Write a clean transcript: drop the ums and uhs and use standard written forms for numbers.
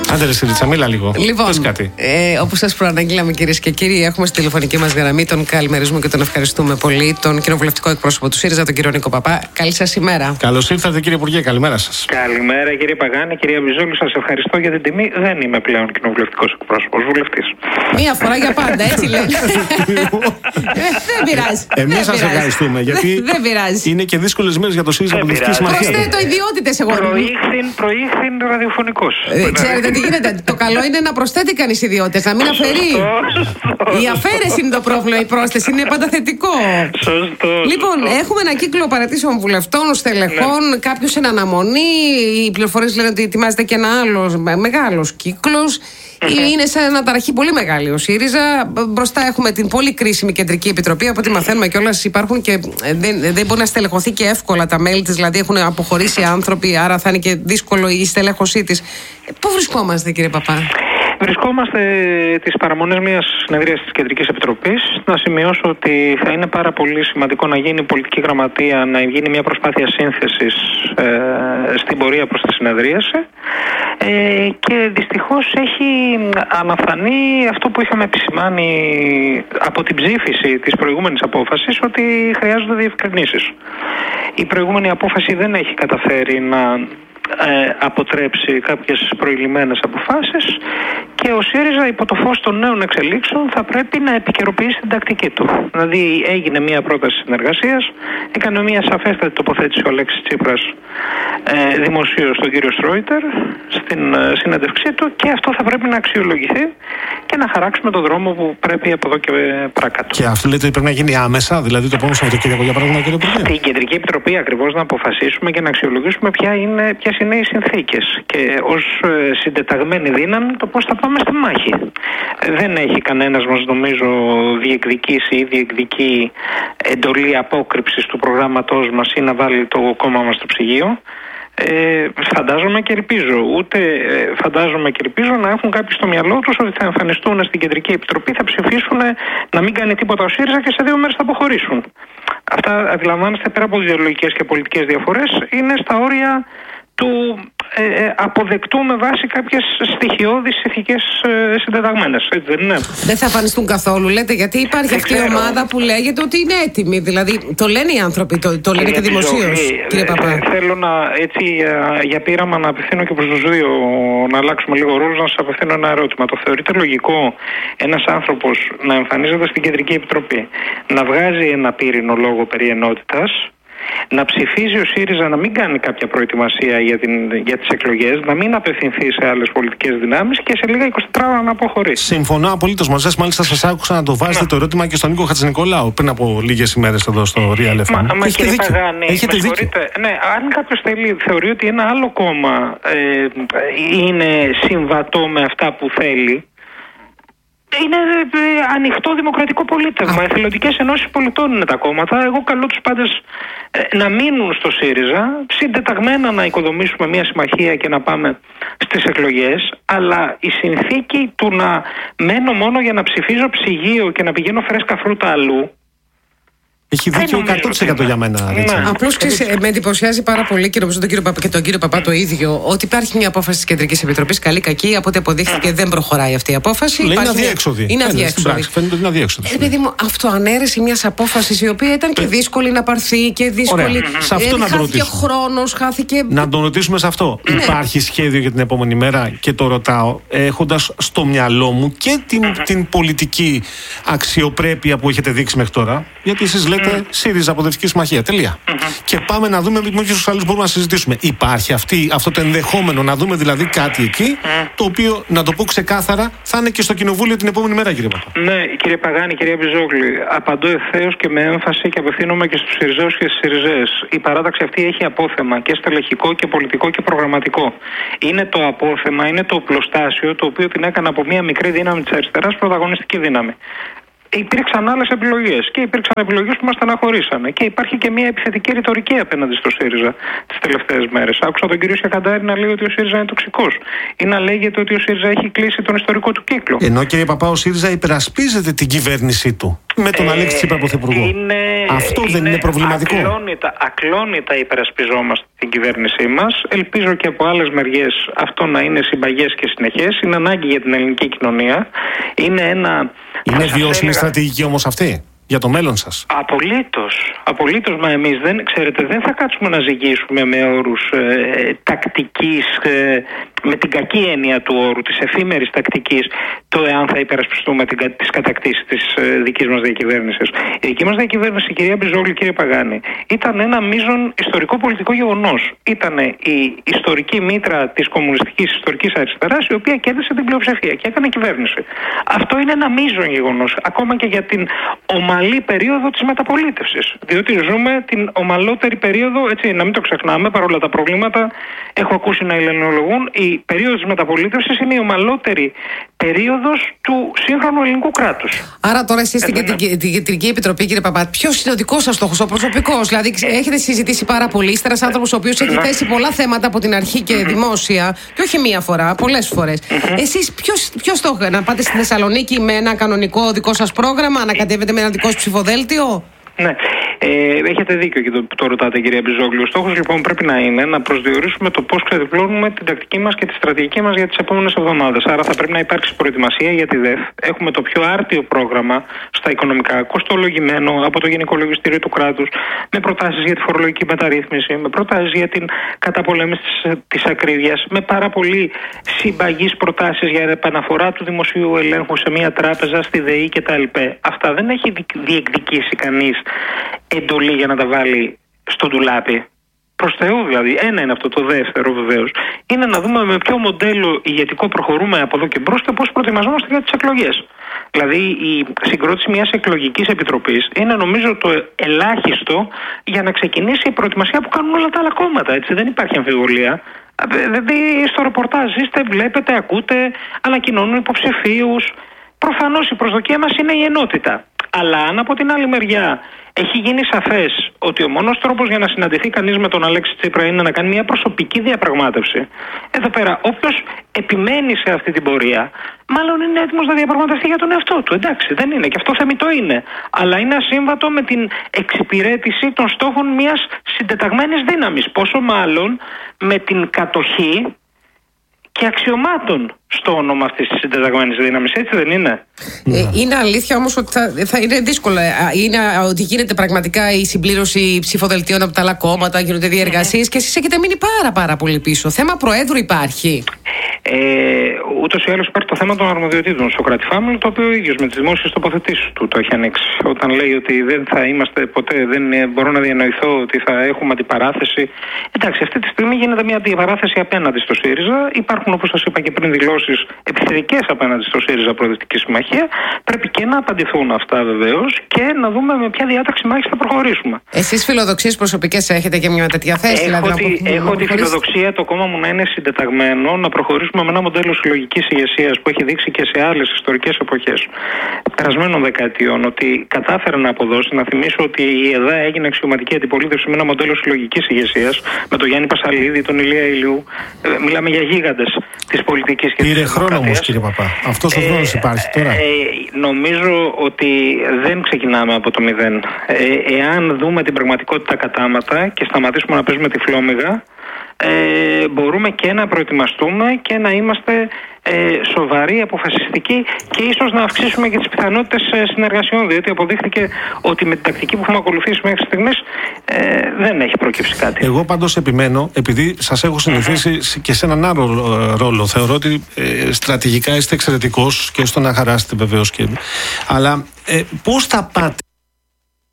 Άντε ρε Σιρίτσα, μίλα λίγο. Λοιπόν, όπως σας προαναγγείλαμε κυρίες και κύριοι, έχουμε στη τηλεφωνική μας γραμμή τον καλημερίζουμε και τον ευχαριστούμε πολύ, τον κοινοβουλευτικό εκπρόσωπο του ΣΥΡΙΖΑ, τον κύριο Νίκο Παπά. Καλή σας ημέρα. Καλώς ήρθατε κύριε Υπουργέ, καλημέρα σας. Καλημέρα κύριε Παγάνη, κυρία Μπιζόλου, σας ευχαριστώ για την τιμή. Δεν είμαι πλέον κοινοβουλευτικός εκπρόσωπος, βουλευτής. Μία φορά για πάντα, έτσι λένε. Δεν πειράζει. Εμείς σας ευχαριστούμε, γιατί είναι και δύσκολες μέρες για το ΣΥΡΙΖΑ Πολιτική Συμμαχία. Προσθέτω ιδιότητες εγώ. Προήχθην ραδιοφωνικός. Ξέρετε τι γίνεται. Το καλό είναι να προσθέτει κανείς ιδιότητες, να μην αφαιρεί. Η αφαίρεση είναι το πρόβλημα, η πρόσθεση είναι πάντα θετικό. Σωστό. Λοιπόν, έχουμε ένα κύκλο παρατήσεων βουλευτών, στελεχών, κάποιος εν αναμονή. Οι πληροφορίες λένε ότι ετοιμάζεται και ένα άλλο μεγάλος κύκλος. Είναι σε αναταραχή πολύ μεγάλη ο ΣΥΡΙΖΑ. Μπροστά έχουμε την πολύ κρίσιμη Κεντρική Επιτροπή. Από ό,τι μαθαίνουμε κιόλας υπάρχουν και δεν μπορεί να στελεχωθεί και εύκολα τα μέλη της. Δηλαδή έχουν αποχωρήσει άνθρωποι, άρα θα είναι και δύσκολο η στελέχωσή της. Πού βρισκόμαστε, κύριε Παπά? Βρισκόμαστε τις παραμονές μιας συνεδρίας της Κεντρικής Επιτροπής. Να σημειώσω ότι θα είναι πάρα πολύ σημαντικό να γίνει η πολιτική γραμματεία, να γίνει μια προσπάθεια σύνθεσης στην πορεία προς τη συνεδρίαση. Και δυστυχώς έχει αναφανεί αυτό που είχαμε επισημάνει από την ψήφιση της προηγούμενης απόφασης, ότι χρειάζονται διευκρινήσεις. Η προηγούμενη απόφαση δεν έχει καταφέρει να αποτρέψει κάποιες προηγμένες αποφάσεις και ο ΣΥΡΙΖΑ υπό το φως των νέων εξελίξεων θα πρέπει να επικαιροποιήσει την τακτική του. Δηλαδή έγινε μια πρόταση συνεργασίας, έκανε μια σαφέστατη τοποθέτηση ο Αλέξης Τσίπρας δημοσίως στον κύριο Στρόιτερ στην συνέντευξή του και αυτό θα πρέπει να αξιολογηθεί και να χαράξουμε τον δρόμο που πρέπει από εδώ και παρακάτω. Και αυτό λέτε ότι πρέπει να γίνει άμεσα, δηλαδή το επόμενο Σαββατοκύριακο για παράδειγμα, κύριε Υπουργέ? Στην Κεντρική Επιτροπή ακριβώς να αποφασίσουμε και να αξιολογήσουμε ποιες είναι οι συνθήκες και ως συντεταγμένη δύναμη το πώς θα πάμε στη μάχη. Δεν έχει κανένας μας νομίζω διεκδικήσει ή διεκδικεί εντολή απόκρυψης του προγράμματός μας ή να βάλει το κόμμα μας στο ψυγείο. Φαντάζομαι και ελπίζω να έχουν κάποιοι στο μυαλό τους ότι θα εμφανιστούν στην Κεντρική Επιτροπή, θα ψηφίσουν να μην κάνει τίποτα ο ΣΥΡΙΖΑ και σε 2 μέρες θα αποχωρήσουν. Αυτά, αντιλαμβάνεστε, πέρα από ιδεολογικές και πολιτικές διαφορές, είναι στα όρια του αποδεκτού με βάση κάποιες στοιχειώδεις ηθικές συντεταγμένες. Έτσι δεν είναι? Δεν θα εμφανιστούν καθόλου, λέτε, γιατί υπάρχει αυτή η ομάδα που λέγεται ότι είναι έτοιμη. Δηλαδή το λένε οι άνθρωποι, το λένε και δημοσίως, κύριε Παπά. Θέλω για πείραμα να απευθύνω και προς τους δύο, να αλλάξουμε λίγο ρόλους, να σας απευθύνω ένα ερώτημα. Το θεωρείτε λογικό ένας άνθρωπος να εμφανίζεται στην Κεντρική Επιτροπή, να βγάζει ένα πύρινο λόγο περί ενότητας, να ψηφίζει ο ΣΥΡΙΖΑ να μην κάνει κάποια προετοιμασία για τις εκλογές, να μην απευθυνθεί σε άλλες πολιτικές δυνάμεις και σε λίγα 24 ώρα να αποχωρήσει? Συμφωνώ απολύτως μαζί σας. Μάλιστα σας άκουσα να το βάζετε το ερώτημα και στον Νίκο Χατζηνικολάου πριν από λίγες ημέρες εδώ στο Real FM. Μα κύριε Παγάνη, έχετε δίκιο. Ναι, αν κάποιος θεωρεί ότι ένα άλλο κόμμα είναι συμβατό με αυτά που θέλει, είναι ανοιχτό δημοκρατικό πολίτευμα. Εθελοντικές ενώσεις πολιτών είναι τα κόμματα. Εγώ καλώ τους πάντες να μείνουν στο ΣΥΡΙΖΑ, συντεταγμένα να οικοδομήσουμε μια συμμαχία και να πάμε στις εκλογές. Αλλά η συνθήκη του να μένω μόνο για να ψηφίζω ψυγείο και να πηγαίνω φρέσκα φρούτα αλλού, έχει δίκιο 100% για μένα. Απλώς με εντυπωσιάζει πάρα πολύ και νομίζω τον κύριο Παπά το ίδιο, ότι υπάρχει μια απόφαση της Κεντρικής Επιτροπής, καλή-κακή, από ό,τι αποδείχθηκε δεν προχωράει αυτή η απόφαση. Είναι αδιέξοδη. Φαίνεται ότι είναι αδιέξοδη. Επειδή μου, αυτοανέρεση μιας απόφασης η οποία ήταν και δύσκολη να πάρθει και δύσκολη. Σε αυτό να χάθηκε χρόνος, χάθηκε. Να τον ρωτήσουμε σε αυτό. Υπάρχει σχέδιο για την επόμενη μέρα? Και το ρωτάω έχοντας στο μυαλό μου και την πολιτική αξιοπρέπεια που έχετε δείξει μέχρι τώρα. Γιατί εσείς λέτε ΣΥΡΙΖΑ Προοδευτική Συμμαχία. Τελεία. Και πάμε να δούμε με ποιους άλλους μπορούμε να συζητήσουμε. Υπάρχει αυτό το ενδεχόμενο να δούμε δηλαδή κάτι εκεί, το οποίο, να το πω ξεκάθαρα, θα είναι και στο Κοινοβούλιο την επόμενη μέρα, κύριε Παπά? Ναι, κύριε Παγάνη, κυρία Μπιζόγλη, απαντώ ευθέως και με έμφαση και απευθύνομαι και στους ΣΥΡΙΖΑους και στις ΣΥΡΙΖΑΕΣ. Η παράταξη αυτή έχει απόθεμα και στελεχικό και πολιτικό και προγραμματικό. Είναι το απόθεμα, είναι το οπλοστάσιο το οποίο την έκανε από μια μικρή δύναμη της αριστεράς πρωταγωνιστική δύναμη. Υπήρξαν άλλες επιλογές και υπήρξαν επιλογές που μας στεναχωρήσανε και υπάρχει και μια επιθετική ρητορική απέναντι στο ΣΥΡΙΖΑ τις τελευταίες μέρες. Άκουσα τον κύριο Σιακαντάρη να λέει ότι ο ΣΥΡΙΖΑ είναι τοξικός ή να λέγεται ότι ο ΣΥΡΙΖΑ έχει κλείσει τον ιστορικό του κύκλο. Ενώ, κύριε Παπά, ο ΣΥΡΙΖΑ υπερασπίζεται την κυβέρνησή του με τον Αλέξη Τσίπρα πρωθυπουργό. Αυτό δεν είναι προβληματικό? Ακλόνητα υπερασπιζόμαστε την κυβέρνησή μας. Ελπίζω και από άλλες μεριές αυτό να είναι συμπαγές και συνεχές. Είναι ανάγκη για την ελληνική κοινωνία. Είναι βιώσιμη στρατηγική όμως αυτή για το μέλλον σας? Απολύτως, μα εμείς δεν θα κάτσουμε να ζυγίσουμε με όρους τακτικής, με την κακή έννοια του όρου, της εφήμερης τακτικής, το εάν θα υπερασπιστούμε τις κατακτήσεις της δικής μας διακυβέρνησης. Η δική μας διακυβέρνηση, κυρία Μπριζόγλου, κύριε Παγάνη, ήταν ένα μείζον ιστορικό πολιτικό γεγονός. Ήταν η ιστορική μήτρα της κομμουνιστικής ιστορικής αριστεράς, η οποία κέρδισε την πλειοψηφία και έκανε κυβέρνηση. Αυτό είναι ένα μείζον γεγονός, ακόμα και για την ομαλή περίοδο της μεταπολίτευσης. Διότι ζούμε την ομαλότερη περίοδο, έτσι, να μην το ξεχνάμε, παρόλα τα προβλήματα, έχω ακούσει να ελληνολογούν, η περίοδος της μεταπολίτευσης είναι η ομαλότερη περίοδος του σύγχρονου ελληνικού κράτους. Άρα τώρα εσείς στην Κεντρική Επιτροπή, κύριε Παπά, ποιος είναι ο δικός σας στόχος, ο προσωπικός? Δηλαδή, έχετε συζητήσει πάρα πολύ. Είστε ένας άνθρωπος ο οποίος έχει θέσει πολλά θέματα από την αρχή και δημόσια, και όχι μία φορά, πολλές φορές. Εσείς ποιο στόχο, να πάτε στη Θεσσαλονίκη με ένα κανονικό δικό σας πρόγραμμα, να κατέβετε με ένα δικό σας ψηφοδέλτιο? Ναι, έχετε δίκιο και το ρωτάτε, κυρία Μπριζόγλου. Ο στόχος λοιπόν πρέπει να είναι να προσδιορίσουμε το πώς ξεδιπλώνουμε την τακτική μας και τη στρατηγική μας για τις επόμενες εβδομάδες. Άρα θα πρέπει να υπάρξει προετοιμασία για τη ΔΕΘ. Έχουμε το πιο άρτιο πρόγραμμα στα οικονομικά, κοστολογημένο από το Γενικό Λογιστήριο του κράτους, με προτάσεις για τη φορολογική μεταρρύθμιση, με προτάσεις για την καταπολέμηση της ακρίβειας, με πάρα πολύ συμπαγείς προτάσεις για επαναφορά του δημοσίου ελέγχου σε μια τράπεζα, στη ΔΕΗ κτλ. Αυτά δεν έχει διεκδικήσει κανείς εντολή για να τα βάλει στο ντουλάπι. Προς Θεού δηλαδή. Ένα είναι αυτό. Το δεύτερο βεβαίως είναι να δούμε με ποιο μοντέλο ηγετικό προχωρούμε από εδώ και μπρος και πώς προετοιμαζόμαστε για τις εκλογές. Δηλαδή η συγκρότηση μιας εκλογικής επιτροπής είναι νομίζω το ελάχιστο για να ξεκινήσει η προετοιμασία που κάνουν όλα τα άλλα κόμματα. Έτσι, δεν υπάρχει αμφιβολία. Δηλαδή στο ρεπορτάζ είστε, βλέπετε, ακούτε, ανακοινώνουν υποψηφίους. Προφανώς η προσδοκία μας είναι η ενότητα. Αλλά αν από την άλλη μεριά έχει γίνει σαφές ότι ο μόνος τρόπος για να συναντηθεί κανείς με τον Αλέξη Τσίπρα είναι να κάνει μια προσωπική διαπραγμάτευση, εδώ πέρα όποιος επιμένει σε αυτή την πορεία, μάλλον είναι έτοιμος να διαπραγματευτεί για τον εαυτό του. Εντάξει, δεν είναι, και αυτό θεμιτό είναι. Αλλά είναι ασύμβατο με την εξυπηρέτηση των στόχων μιας συντεταγμένης δύναμης. Πόσο μάλλον με την κατοχή και αξιωμάτων στο όνομα αυτής της συντεταγμένης δύναμης, έτσι δεν είναι? Είναι αλήθεια όμως ότι θα είναι δύσκολο. Είναι ότι γίνεται πραγματικά η συμπλήρωση ψηφοδελτίων από τα άλλα κόμματα, γίνονται διεργασίες και εσείς έχετε μείνει πάρα πολύ πίσω. Θέμα Προέδρου υπάρχει? Ούτως ή άλλως υπάρχει το θέμα των αρμοδιοτήτων στο Σοκράτη-Φάμιλ, το οποίο ο ίδιος με τις δημόσιες τοποθετήσεις του το έχει ανοίξει. Όταν λέει ότι δεν θα είμαστε ποτέ, δεν μπορώ να διανοηθώ ότι θα έχουμε αντιπαράθεση. Εντάξει, αυτή τη στιγμή γίνεται μια αντιπαράθεση απέναντι στο ΣΥΡΙΖΑ. Υπάρχουν, όπως σας είπα και πριν, δηλώσεις επιθετικές απέναντι στο ΣΥΡΙΖΑ Προοδευτική Συμμαχία. Πρέπει και να απαντηθούν αυτά βεβαίως και να δούμε με ποια διάταξη μάχης θα προχωρήσουμε. Εσείς φιλοδοξίες προσωπικές έχετε και μια τέτοια θέση? Έχω τη φιλοδοξία το κόμμα μου να είναι συντεταγμένο, να προχωρήσουμε με ένα μοντέλο συλλογικής ηγεσίας που έχει δείξει και σε άλλες ιστορικές εποχές περασμένων δεκαετιών ότι κατάφερε να αποδώσει. Να θυμίσω ότι η ΕΔΑ έγινε αξιωματική αντιπολίτευση με ένα μοντέλο συλλογικής ηγεσίας με τον Γιάννη Πασαλίδη, τον Ηλία Ηλιού. Μιλάμε για γίγαντες της πολιτικής και της δημοκρατίας. Πήρε χρόνο όμως, κύριε Παπά. Αυτός ο χρόνος υπάρχει τώρα. Νομίζω ότι δεν ξεκινάμε από το μηδέν. Εάν δούμε την πραγματικότητα κατάματα και σταματήσουμε να παίζουμε τυφλόμυγα, μπορούμε και να προετοιμαστούμε και να είμαστε σοβαροί, αποφασιστικοί και ίσως να αυξήσουμε και τις πιθανότητες συνεργασιών, διότι αποδείχθηκε ότι με την τακτική που έχουμε ακολουθήσει μέχρι στιγμής δεν έχει προκύψει κάτι. Εγώ πάντως επιμένω, επειδή σας έχω συνηθίσει και σε έναν άλλο ρόλο, θεωρώ ότι στρατηγικά είστε εξαιρετικός και στο να χαράσετε βεβαίως, αλλά πώς θα πάτε